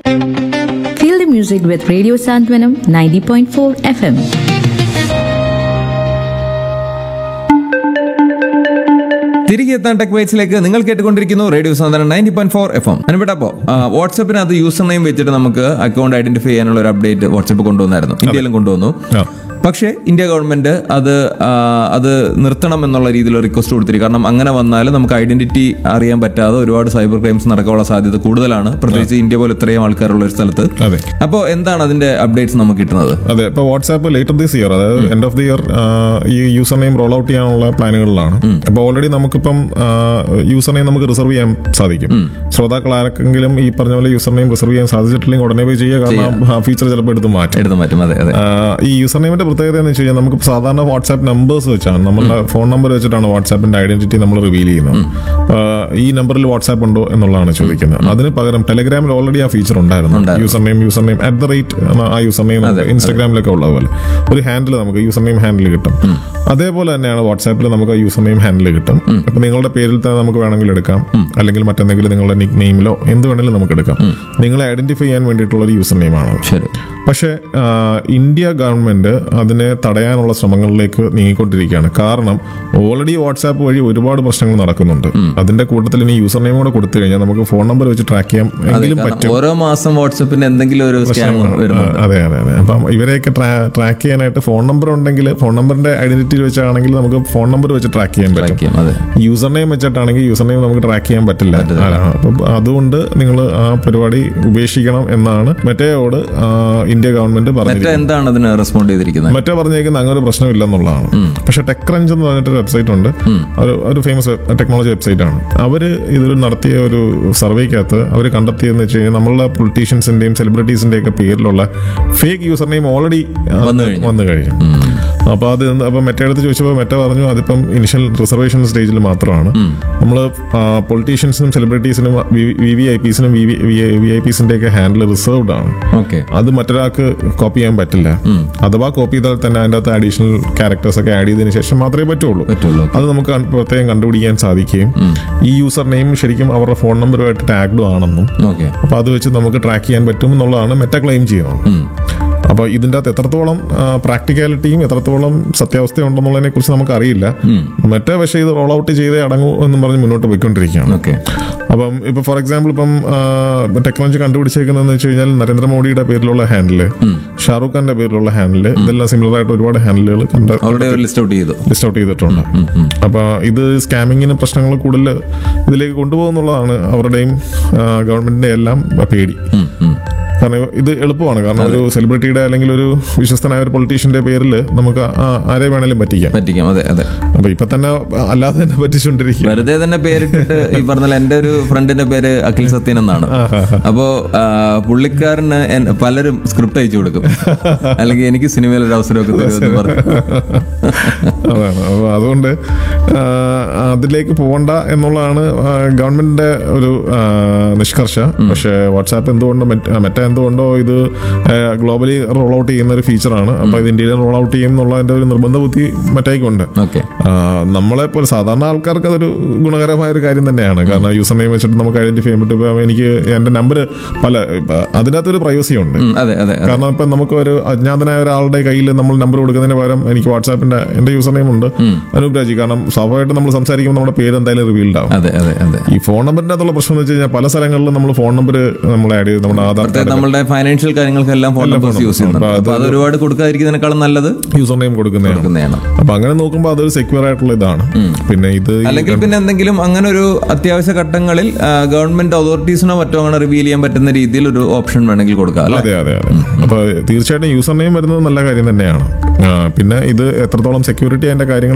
Feel the music with Radio Santwanam 90.4 FM. തിരികെ എത്താൻ tech ബൈറ്റ്സിലേക്ക് നിങ്ങൾ കേട്ടുകൊണ്ടിരിക്കുന്നു റേഡിയോ സാന്ത്വനം 90.4 FM. അനുവിട്ടപ്പോ വാട്സാപ്പിനകത്ത് യൂസർ നെയിം വെച്ചിട്ട് നമുക്ക് അക്കൗണ്ട് ഐഡന്റിഫൈ ചെയ്യാനുള്ള ഒരു അപ്ഡേറ്റ് വാട്സാപ്പ് കൊണ്ടുവന്നായിരുന്നു, ഇന്ത്യയിലും കൊണ്ടുവന്നു. പക്ഷേ ഇന്ത്യ ഗവൺമെന്റ് അത് നിർത്തണം എന്നുള്ള രീതിയിൽ റിക്വസ്റ്റ് കൊടുത്തിരിക്കും. കാരണം അങ്ങനെ വന്നാൽ നമുക്ക് ഐഡന്റിറ്റി അറിയാൻ പറ്റാതെ ഒരുപാട് സൈബർ ക്രൈംസ് നടക്കാനുള്ള സാധ്യത കൂടുതലാണ്, പ്രത്യേകിച്ച് ഇന്ത്യ പോലെ ഇത്രയും ആൾക്കാരുള്ള ഒരു സ്ഥലത്ത്. അപ്പോൾ എന്താണ് അതിന്റെ അപ്ഡേറ്റ്സ് നമുക്ക് കിട്ടുന്നത്? അതെ, ഇപ്പോൾ വാട്സാപ്പ് ലേറ്റർ ദിസ് ഇയർ, അതായത് എൻഡ് ഓഫ് ദി ഇയർ ഈ യൂസർ നെയിം റോൾ ഔട്ട് ചെയ്യാനുള്ള പ്ലാനുകളിലാണ്. അപ്പോൾ ഓൾറെഡി നമുക്കിപ്പം യൂസർ നെയിം നമുക്ക് റിസർവ് ചെയ്യാൻ സാധിക്കും. ശ്രോതാക്കൾ ആർക്കെങ്കിലും ഈ പറഞ്ഞ പോലെ യൂസർ നെയിം റിസർവ് ചെയ്യാൻ സാധിച്ചിട്ടില്ലെങ്കിൽ ഉടനെ പോയി ചെയ്യുക, കാരണം ഫീച്ചർ ചിലപ്പോൾ എടുത്ത് മാറ്റും. ഈ യൂസർ നെയിമിന്റെ പ്രത്യേകത എന്ന് വെച്ച് കഴിഞ്ഞാൽ നമുക്ക് സാധാരണ വാട്സാപ്പ് നമ്പേഴ്സ് വെച്ചാണ്, നമ്മുടെ ഫോൺ നമ്പർ വെച്ചിട്ടാണ് വാട്സാപ്പിന്റെ ഐഡന്റിറ്റി നമ്മൾ റിവീൽ ചെയ്യുന്നത്. ഈ നമ്പറിൽ വാട്സാപ്പ് ഉണ്ടോ എന്നുള്ളതാണ് ചോദിക്കുന്നത്. അതിന് പകരം ടെലഗ്രാമിൽ ഓൾറെഡി ആ ഫീച്ചർ ഉണ്ടായിരുന്നു. യൂസർ നെയിം @ ആ യൂസർ നെയിം ഇൻസ്റ്റാഗ്രാമിലൊക്കെ ഉള്ള പോലെ ഒരു ഹാൻഡിൽ നമുക്ക് യൂസർ നെയിം ഹാൻഡിൽ കിട്ടും. അതേപോലെ തന്നെയാണ് വാട്സാപ്പിൽ നമുക്ക് യൂസർ നെയിം ഹാൻഡിൽ കിട്ടും. ഇപ്പൊ നിങ്ങളുടെ പേരിൽ തന്നെ നമുക്ക് വേണമെങ്കിൽ എടുക്കാം, അല്ലെങ്കിൽ മറ്റെന്തെങ്കിലും നിങ്ങളുടെ നിക് നെയിമിലോ എന്ത് വേണമെങ്കിലും നമുക്ക് എടുക്കാം. നിങ്ങളെ ഐഡന്റിഫൈ ചെയ്യാൻ വേണ്ടിയിട്ടുള്ള ഒരു യൂസർ നെയിമാണ്. പക്ഷേ ഇന്ത്യ ഗവൺമെന്റ് അതിനെ തടയാനുള്ള ശ്രമങ്ങളിലേക്ക് നീങ്ങിക്കൊണ്ടിരിക്കുകയാണ്. കാരണം ഓൾറെഡി വാട്സാപ്പ് വഴി ഒരുപാട് പ്രശ്നങ്ങൾ നടക്കുന്നുണ്ട്. അതിന്റെ കൂട്ടത്തിൽ ഇനി യൂസർ നെയിം കൂടെ കൊടുത്തു കഴിഞ്ഞാൽ നമുക്ക് ഫോൺ നമ്പർ വെച്ച് ട്രാക്ക് ചെയ്യാൻ എങ്കിലും പറ്റും. ഓരോ മാസം വാട്സാപ്പിന് എന്തെങ്കിലും ഒരു അതെ. അപ്പം ഇവരെയൊക്കെ ട്രാക്ക് ചെയ്യാനായിട്ട് ഫോൺ നമ്പർ ഉണ്ടെങ്കിൽ ഫോൺ നമ്പറിന്റെ ഐഡന്റിറ്റി വെച്ചാണെങ്കിൽ നമുക്ക് ഫോൺ നമ്പർ വെച്ച് ട്രാക്ക് ചെയ്യാൻ പറ്റും. യൂസർ നെയിം വെച്ചിട്ടാണെങ്കിൽ യൂസർ നെയിം നമുക്ക് ട്രാക്ക് ചെയ്യാൻ പറ്റില്ല. അപ്പം അതുകൊണ്ട് നിങ്ങൾ ആ പരിപാടി ഉപേക്ഷിക്കണം എന്നാണ് മെറ്റയോട് ഇന്ത്യ ഗവൺമെന്റ് പറഞ്ഞത്. എന്താണ് അതിന് റെസ്പോണ്ട് ചെയ്തിരിക്കുന്നത്? മറ്റേ പറഞ്ഞേക്കുന്നത് അങ്ങനെ ഒരു പ്രശ്നമില്ല എന്നുള്ളതാണ്. പക്ഷെ ടെക് ക്രഞ്ച് എന്ന് പറഞ്ഞിട്ട് വെബ്സൈറ്റ് ഉണ്ട്, ഒരു ഫേമസ് ടെക്നോളജി വെബ്സൈറ്റ് ആണ്. അവര് ഇതിൽ നടത്തിയ ഒരു സർവേക്കകത്ത് അവർ കണ്ടെത്തിയെന്ന് വെച്ച് കഴിഞ്ഞാൽ നമ്മളുടെ പൊളിറ്റീഷ്യൻസിന്റെയും സെലിബ്രിറ്റീസിന്റെയും ഒക്കെ പേരിലുള്ള ഫേക്ക് യൂസർ നെയിം ഓൾറെഡി വന്നു കഴിഞ്ഞു. അപ്പൊ മെറ്റ എടുത്ത് ചോദിച്ചപ്പോൾ മെറ്റ പറഞ്ഞു അതിപ്പം ഇനിഷ്യൽ റിസർവേഷൻ സ്റ്റേജിൽ മാത്രമാണ്. നമ്മള് പൊളിറ്റീഷ്യൻസിനും സെലിബ്രിറ്റീസിനും VIP-സിന്റെ ഒക്കെ ഹാൻഡിൽ റിസർവ്ഡ് ആണ്. അത് മറ്റൊരാൾക്ക് കോപ്പി ചെയ്യാൻ പറ്റില്ല. അഥവാ കോപ്പി ചെയ്താൽ തന്നെ അതിൻ്റെ അകത്ത് അഡീഷണൽ ക്യാരക്ടേഴ്സ് ഒക്കെ ആഡ് ചെയ്തതിനു ശേഷം മാത്രമേ പറ്റുള്ളൂ. അത് നമുക്ക് പ്രത്യേകം കണ്ടുപിടിക്കാൻ സാധിക്കുകയും ഈ യൂസർ നെയിം ശരിക്കും അവരുടെ ഫോൺ നമ്പറുമായിട്ട് ടാഗ്ഡ് ആണെന്നും അപ്പൊ അത് വെച്ച് നമുക്ക് ട്രാക്ക് ചെയ്യാൻ പറ്റും എന്നുള്ളതാണ് മെറ്റ ക്ലെയിം ചെയ്യുന്നത്. അപ്പോൾ ഇതിൻ്റെ അകത്ത് എത്രത്തോളം പ്രാക്ടിക്കാലിറ്റിയും എത്രത്തോളം സത്യാവസ്ഥ ഉണ്ടെന്നുള്ളതിനെ കുറിച്ച് നമുക്ക് അറിയില്ല. മറ്റേ പക്ഷേ ഇത് റോൾ ഔട്ട് ചെയ്തേ അടങ്ങൂ എന്നും പറഞ്ഞ് മുന്നോട്ട് പോയിക്കൊണ്ടിരിക്കുകയാണ്. അപ്പം ഇപ്പൊ ഫോർ എക്സാമ്പിൾ ഇപ്പം ടെക്നോളജി കണ്ടുപിടിച്ചേക്കുന്നതെന്ന് വെച്ച് കഴിഞ്ഞാൽ നരേന്ദ്രമോദിയുടെ പേരിലുള്ള ഹാൻഡില്, ഷാറൂഖ് ഖാന്റെ പേരിലുള്ള ഹാൻഡില്, ഇതെല്ലാം സിമിലർ ആയിട്ട് ഒരുപാട് ഹാൻഡിലുകൾ ലിസ്റ്റ് ഔട്ട് ചെയ്തിട്ടുണ്ട്. അപ്പൊ ഇത് സ്കാമിങ്ങിന് പ്രശ്നങ്ങൾ കൂടുതൽ ഇതിലേക്ക് കൊണ്ടുപോകുന്നുള്ളതാണ് അവരുടെയും ഗവൺമെന്റിന്റെ എല്ലാം പേടി. കാരണം ഇത് എളുപ്പമാണ്. കാരണം ഒരു സെലിബ്രിറ്റിയുടെ അല്ലെങ്കിൽ ഒരു വിശ്വസ്തനായ ഒരു പൊളിറ്റീഷ്യന്റെ പേരിൽ നമുക്ക് ആരെ വേണേലും പറ്റിക്കാം. അപ്പൊ ഇപ്പൊ തന്നെ അല്ലാതെ തന്നെ പറ്റിച്ചുകൊണ്ടിരിക്കും. വെറുതെ തന്നെ പേരിട്ടിട്ട് ഈ പറഞ്ഞ എന്റെ ഒരു ഫ്രണ്ടിന്റെ പേര് അഖിൽ സത്യൻ എന്നാണ്. അപ്പോ പുള്ളിക്കാരന് പലരും സ്ക്രിപ്റ്റ് അയച്ചു കൊടുക്കും, അല്ലെങ്കിൽ എനിക്ക് സിനിമയിൽ ഒരു അവസരമൊക്കെ തരുമെന്ന് പറഞ്ഞു. അതാണ്. അപ്പൊ അതുകൊണ്ട് അതിലേക്ക് പോകണ്ട എന്നുള്ളതാണ് ഗവൺമെന്റിന്റെ ഒരു നിഷ്കർഷ. പക്ഷെ വാട്സാപ്പ് എന്തുകൊണ്ട് എന്തുകൊണ്ടോ ഇത് ഗ്ലോബലി റോൾ ഔട്ട് ചെയ്യുന്ന ഒരു ഫീച്ചറാണ്. അപ്പൊ ഇത് ഇന്ത്യയിൽ റോൾ ഔട്ട് ചെയ്യും എന്നുള്ളതിന്റെ ഒരു നിർബന്ധ ബുദ്ധി മറ്റേക്കുണ്ട്. നമ്മളെ പോലെ സാധാരണ ആൾക്കാർക്ക് അതൊരു ഗുണകരമായ ഒരു കാര്യം തന്നെയാണ്. കാരണം യൂസർ നെയിം വെച്ചിട്ട് നമുക്ക് ഐഡന്റിഫൈ ചെയ്യാൻ പറ്റും. എനിക്ക് എന്റെ നമ്പർ അതിനകത്തൊരു പ്രൈവസി ഉണ്ട്. കാരണം ഇപ്പൊ നമുക്ക് ഒരു അജ്ഞാതനായ ഒരാളുടെ കയ്യിൽ നമ്മൾ നമ്പർ കൊടുക്കുന്നതിന് പകരം എനിക്ക് വാട്സാപ്പിന്റെ എന്റെ യൂസർ നെയിം ഉണ്ട് അനൂപ് രാജി. കാരണം സ്വാഭാവികമായിട്ട് നമ്മൾ സംസാരിക്കുമ്പോൾ നമ്മുടെ പേര് എന്തായാലും റിവീൽഡ് ആവും. ഈ ഫോൺ നമ്പറിന്റെ അകത്തുള്ള പ്രശ്നം എന്ന് വെച്ച് കഴിഞ്ഞാൽ പല സ്ഥലങ്ങളിലും നമ്മൾ ഫോൺ നമ്പർ നമ്മൾ ആഡ് ചെയ്ത് നമ്മുടെ ആധാർ കാർഡ്, നമ്മുടെ ഫൈനാൻഷ്യൽ കാര്യങ്ങൾക്കെല്ലാം ഫോൺ നമ്പേഴ്സ് യൂസ് ചെയ്യുന്നുണ്ട്. അത് ഒരുപാട് കൊടുക്കാതിരിക്കുന്നതിനേക്കാളും നല്ലത് യൂസർ നെയിം കൊടുക്കുന്നതാണ്. അപ്പൊ അങ്ങനെ നോക്കുമ്പോൾ അതൊരു സെക്യൂർ ആയിട്ടുള്ള ഇതാണ്. പിന്നെ ഇത് അല്ലെങ്കിൽ പിന്നെ എന്തെങ്കിലും അങ്ങനെ ഒരു അത്യാവശ്യ ഘട്ടങ്ങളിൽ ഗവൺമെന്റ് അതോറിറ്റീസിനോ മറ്റോ അങ്ങനെ റിവീൽ ചെയ്യാൻ പറ്റുന്ന രീതിയിൽ ഒരു ഓപ്ഷൻ വേണമെങ്കിൽ കൊടുക്കാം. അതെ. അപ്പൊ തീർച്ചയായിട്ടും യൂസർ നെയിം വരുന്നത് നല്ല കാര്യം തന്നെയാണ്. പിന്നെ ഇത് എത്രത്തോളം സെക്യൂരിറ്റി അതിന്റെ കാര്യങ്ങൾ